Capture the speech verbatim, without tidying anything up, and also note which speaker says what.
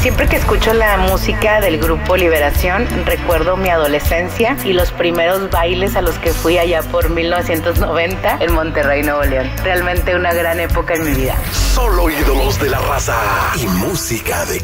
Speaker 1: Siempre que escucho la música del grupo Liberación, recuerdo mi adolescencia y los primeros bailes a los que fui allá por mil novecientos noventa en Monterrey, Nuevo León. Realmente una gran época en mi vida.
Speaker 2: Solo ídolos de la raza y música de